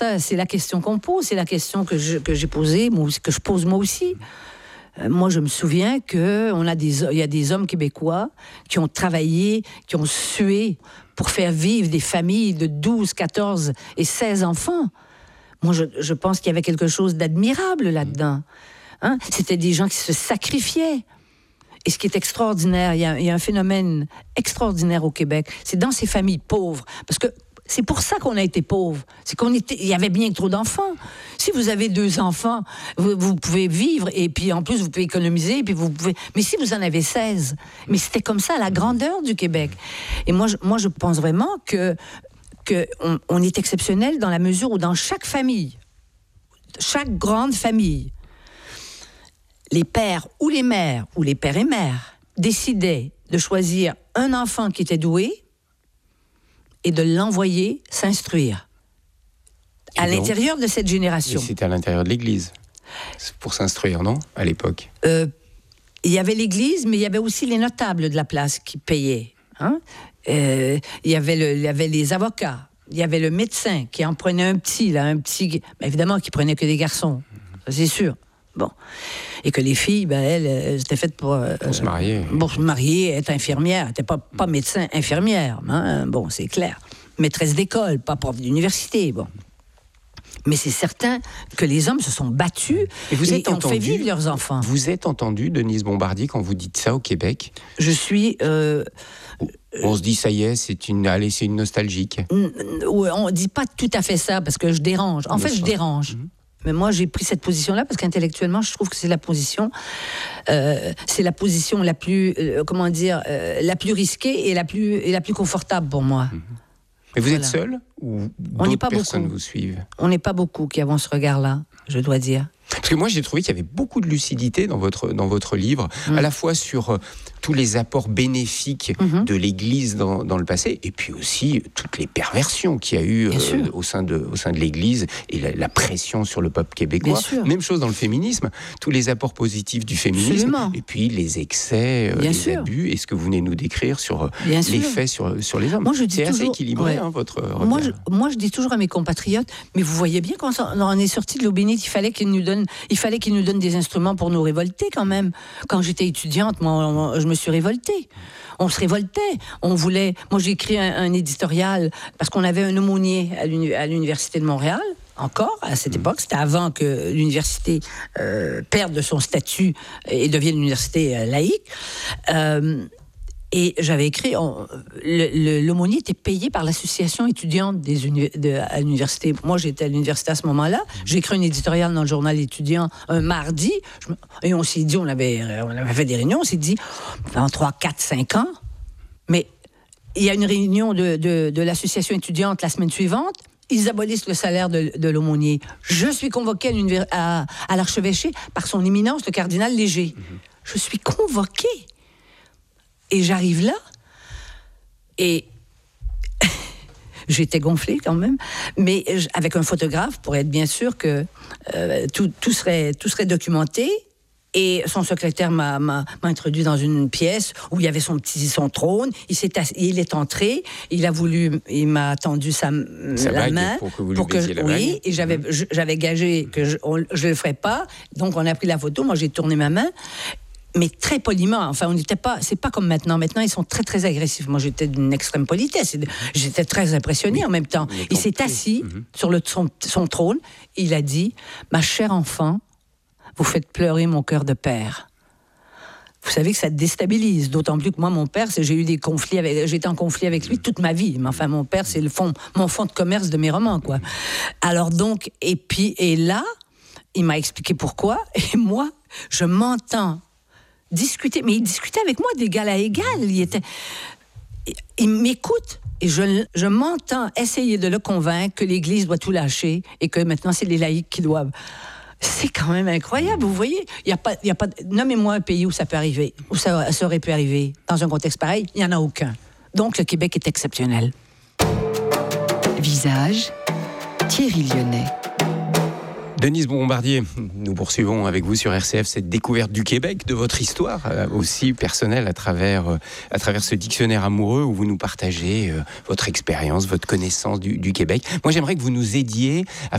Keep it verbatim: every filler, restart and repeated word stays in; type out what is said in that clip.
Ça, c'est la question qu'on pose, c'est la question que, je, que j'ai posée, moi, que je pose moi aussi. Euh, moi, je me souviens qu'il a des, y a des hommes québécois qui ont travaillé, qui ont sué pour faire vivre des familles de douze, quatorze et seize enfants. Moi, je, je pense qu'il y avait quelque chose d'admirable là-dedans. Hein? C'était des gens qui se sacrifiaient. Et ce qui est extraordinaire, il y a, il y a un phénomène extraordinaire au Québec, c'est dans ces familles pauvres. Parce que c'est pour ça qu'on a été pauvres. C'est qu'on était, il y avait bien trop d'enfants. Si vous avez deux enfants, vous, vous pouvez vivre et puis en plus vous pouvez économiser. Et puis vous pouvez. Mais si vous en avez seize, mais c'était comme ça à la grandeur du Québec. Et moi, je, moi, je pense vraiment que que on, on est exceptionnel dans la mesure où dans chaque famille, chaque grande famille, les pères ou les mères, ou les pères et mères, décidaient de choisir un enfant qui était doué et de l'envoyer s'instruire à donc, l'intérieur de cette génération. Et c'était à l'intérieur de l'Église, pour s'instruire, non, à l'époque? euh, Il y avait l'Église, mais il y avait aussi les notables de la place qui payaient. Hein? Euh, il, y avait le, il y avait les avocats, il y avait le médecin qui en prenait un petit, là, un petit, ben évidemment, qui prenait que des garçons, ça, c'est sûr. Bon. Et que les filles, ben, elles, elles étaient faites pour, euh, pour se marier. Pour se marier, être infirmière. Elles n'étaient pas, pas médecin, infirmière. Hein? Bon, c'est clair. Maîtresse d'école, pas prof d'université. Bon. Mais c'est certain que les hommes se sont battus et, vous et, êtes et entendu, ont fait vivre leurs enfants. Vous êtes entendu, Denise Bombardier, quand vous dites ça au Québec? Je suis... Euh, on se dit, ça y est, c'est une, allez, c'est une nostalgique. On ne dit pas tout à fait ça, parce que je dérange. En fait, je dérange. Mm-hmm. Mais moi, j'ai pris cette position-là parce qu'intellectuellement, je trouve que c'est la position, euh, c'est la position la plus, euh, comment dire, euh, la plus risquée et la plus et la plus confortable pour moi. Mmh. Mais vous voilà. êtes seul ou on d'autres pas personnes beaucoup. vous suivent? On n'est pas beaucoup qui avons ce regard-là, je dois dire. Parce que moi, j'ai trouvé qu'il y avait beaucoup de lucidité dans votre, dans votre livre, mmh. à la fois sur euh, tous les apports bénéfiques mmh. de l'Église dans, dans le passé, et puis aussi toutes les perversions qu'il y a eu euh, au, sein de, au sein de l'Église, et la, la pression sur le peuple québécois. Même chose dans le féminisme, tous les apports positifs du féminisme, Absolument. Et puis les excès, euh, les sûr. abus, et ce que vous venez nous décrire sur euh, les sûr. faits sur, sur les hommes. Moi, je dis C'est toujours, assez équilibré, ouais. hein, votre regard. Moi je, moi, je dis toujours à mes compatriotes, mais vous voyez bien quand on est sorti de l'eau bénite, il fallait qu'ils nous donnent Il fallait qu'ils nous donnent des instruments pour nous révolter quand même. Quand j'étais étudiante, moi, je me suis révoltée. On se révoltait. On voulait... Moi, j'ai écrit un, un éditorial parce qu'on avait un aumônier à, l'uni... à l'Université de Montréal, encore, à cette époque. C'était avant que l'université euh, perde de son statut et devienne une université euh, laïque. Euh, Et j'avais écrit, on, le, le, l'aumônier était payé par l'association étudiante des uni, de, à l'université. Moi, j'étais à l'université à ce moment-là. J'ai écrit un éditorial dans le journal étudiant un mardi. Je, et on s'est dit, on avait, on avait fait des réunions, on s'est dit, dans trois, quatre, cinq ans. Mais il y a une réunion de, de, de l'association étudiante la semaine suivante. Ils abolissent le salaire de, de l'aumônier. Je suis convoquée à, à, à l'archevêché par son éminence, le cardinal Léger. Mm-hmm. Je suis convoquée. Et j'arrive là, et j'étais gonflée quand même, mais avec un photographe pour être bien sûr que euh, tout, tout, serait, tout serait documenté. Et son secrétaire m'a, m'a, m'a introduit dans une pièce où il y avait son petit son trône. Il s'est assis, il est entré. Il a voulu, il m'a tendu sa, sa la bague main pour que vous lui pour que baisiez la oui. bague. Et j'avais, mmh. j'avais gagé que je ne le ferais pas. Donc on a pris la photo. Moi j'ai tourné ma main. Mais très poliment. Enfin, on n'était pas. C'est pas comme maintenant. Maintenant, ils sont très très agressifs. Moi, j'étais d'une extrême politesse. J'étais très impressionnée oui. en même temps. Il s'est assis mm-hmm. sur le, son, son trône. Il a dit : « Ma chère enfant, vous faites pleurer mon cœur de père. » Vous savez que ça déstabilise. D'autant plus que moi, mon père, c'est, j'ai eu des conflits avec. J'étais en conflit avec lui toute ma vie. Mais enfin, mon père, c'est le fond, mon fond de commerce de mes romans, quoi. Alors donc, et puis et là, il m'a expliqué pourquoi. Et moi, je m'entends discuter, mais il discutait avec moi d'égal à égal. Il était, il m'écoute et je, je m'entends essayer de le convaincre que l'Église doit tout lâcher et que maintenant c'est les laïcs qui doivent. C'est quand même incroyable, vous voyez. Il y a pas, il y a pas. Nommez-moi un pays où ça peut arriver, où ça, ça aurait pu arriver dans un contexte pareil. Il y en a aucun. Donc le Québec est exceptionnel. Visage, Thierry Lyonnais. Denise Bombardier, nous poursuivons avec vous sur R C F cette découverte du Québec, de votre histoire euh, aussi personnelle à travers, euh, à travers ce dictionnaire amoureux où vous nous partagez euh, votre expérience, votre connaissance du, du Québec. Moi, j'aimerais que vous nous aidiez à